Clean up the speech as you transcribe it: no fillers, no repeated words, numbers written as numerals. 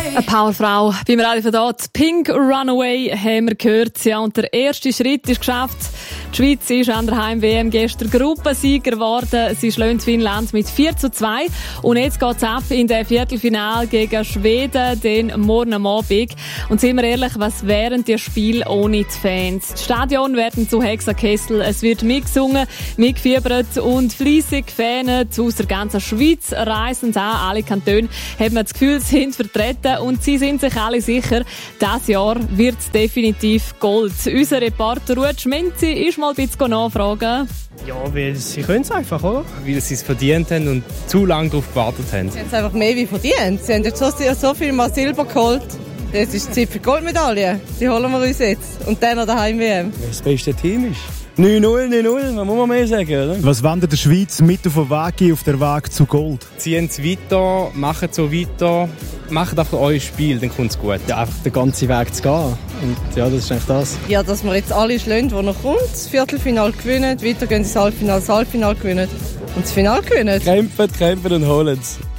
Eine Powerfrau beim Radio von dort. Pink Runaway haben wir gehört. Ja, und der erste Schritt ist geschafft. Die Schweiz ist an der Heim-WM gestern Gruppensieger geworden. Sie schlägt Finnland mit 4:2. Und jetzt geht's ab in der Viertelfinale gegen Schweden, den morgen am Abend. Und sind wir ehrlich, was wären die Spiele ohne die Fans? Die Stadion werden zu Hexakessel. Es wird mitgesungen, mitgefiebert und fleissig Fans aus der ganzen Schweiz reisen an. Alle Kantone haben das Gefühl, sie sind vertreten. Und sie sind sich alle sicher, dieses Jahr wird es definitiv Gold. Unser Reporter Ruud Schmenzi ist mal ein bisschen nachfragen. Ja, weil sie können es einfach, oder? Weil sie es verdient haben und zu lange darauf gewartet haben. Sie haben es einfach mehr wie verdient. Sie haben jetzt so viel mal Silber geholt. Das ist die Zeit für Goldmedaille. Die holen wir uns jetzt. Und dann noch daheim WM. Weil das beste Team ist. 9-0, was muss man mehr sagen, oder? Was wollen der Schweiz mit auf den Weg gehen, auf der Weg zu Gold? Ziehen es weiter, machen so weiter, macht einfach euer Spiel, dann kommt es gut. Ja, einfach den ganzen Weg zu gehen. Und ja, das ist eigentlich das. Ja, dass wir jetzt alle schlagen, die noch kommt, das Viertelfinale gewinnen, weiter gehen sie das Halbfinale gewinnen und das Finale gewinnen. Kämpfen und holen es.